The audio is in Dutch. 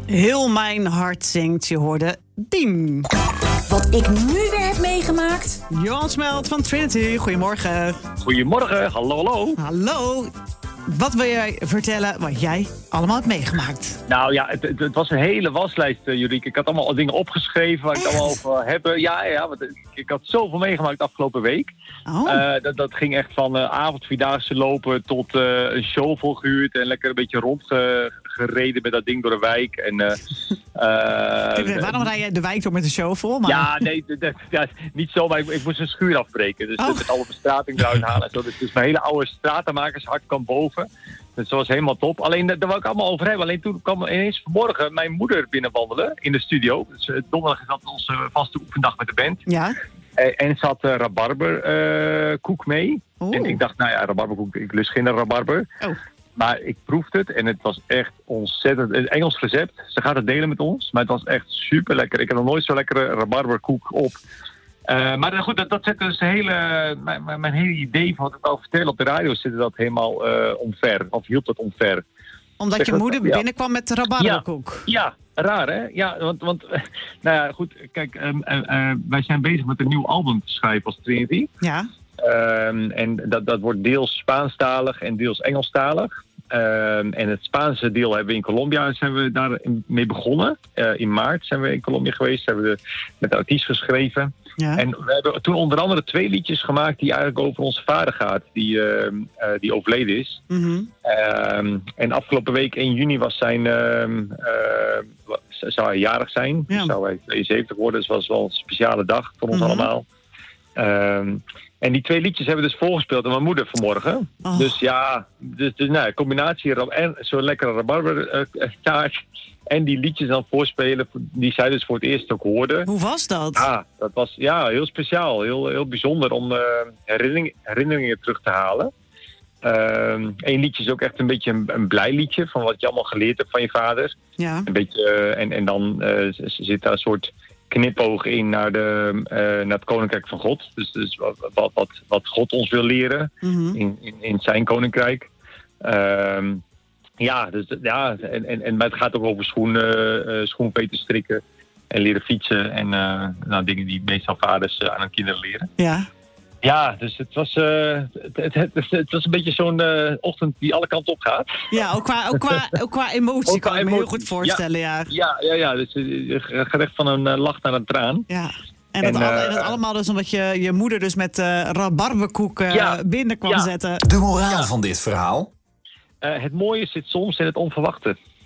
Heel mijn hart zingt, je hoorde Diem. Wat ik nu weer heb meegemaakt. Johan Smelt van Trinity, goedemorgen. Goedemorgen, hallo. Hallo. Wat wil jij vertellen wat jij allemaal hebt meegemaakt? Nou ja, het was een hele waslijst, Jurieke. Ik had allemaal dingen opgeschreven waar ik het allemaal over heb. Ja, want ik had zoveel meegemaakt de afgelopen week. Oh. Dat ging echt van avondvierdaagse lopen tot een show volgehuurd en lekker een beetje rondgereden met dat ding door de wijk. En, Waarom rij je de wijk door met een show vol? Maar... Ja, nee, niet zo, maar ik moest een schuur afbreken. Dus met alle bestrating eruit halen en zo. Dus mijn hele oude stratenmakershart kwam boven. Dus dat was helemaal top. Alleen, daar wou ik allemaal over hebben. Alleen toen kwam ineens vanmorgen mijn moeder binnenwandelen in de studio. Dus donderdag is dat onze vaste oefendag met de band. Ja. En ze had rabarberkoek mee. En ik dacht, nou ja, rabarberkoek, ik lust geen rabarber. Oh. Maar ik proefde het en het was echt ontzettend... Een Engels recept. Ze gaat het delen met ons. Maar het was echt super lekker. Ik heb nog nooit zo lekkere rabarberkoek op. Maar goed, dat zette dus mijn hele idee van wat ik wou vertellen op de radio zette dat helemaal omver. Of hield dat omver. Omdat je moeder binnenkwam met de rabarberkoek. Ja, raar hè? Ja, want nou ja, goed, kijk, wij zijn bezig met een nieuw album te schrijven als Trinity. Ja. En dat wordt deels Spaanstalig en deels Engelstalig. En het Spaanse deel hebben we in Colombia, zijn we daar mee begonnen. In maart zijn we in Colombia geweest, hebben we met de artiest geschreven. Ja. En we hebben toen onder andere 2 liedjes gemaakt die eigenlijk over onze vader gaat, die overleden is. Mm-hmm. En afgelopen week 1 juni was zou hij jarig zijn. Ja. Zou hij 72 worden, dus was wel een speciale dag voor ons allemaal. En die 2 liedjes hebben we dus voorgespeeld aan mijn moeder vanmorgen. Oh. Dus ja, combinatie en zo'n lekkere rabarbertaart en die liedjes dan voorspelen die zij dus voor het eerst ook hoorde. Hoe was dat? Ja, dat was heel speciaal. Heel bijzonder om herinneringen terug te halen. Eén liedje is ook echt een beetje een blij liedje van wat je allemaal geleerd hebt van je vader. Ja. Een beetje, en dan zit daar een soort knipoog in naar het Koninkrijk van God. Dus wat God ons wil leren in zijn Koninkrijk. Maar het gaat ook over schoenveten strikken en leren fietsen en dingen die meestal vaders aan hun kinderen leren. Ja. Ja, dus het was een beetje zo'n ochtend die alle kanten op gaat. Ja, ook qua emotie kan ik me heel goed voorstellen, ja. Ja, dus gerecht van een lach naar een traan. Ja. En dat allemaal dus omdat je moeder dus met rabarberkoek binnen kwam zetten. De moraal van dit verhaal? Het mooie zit soms in het onverwachte.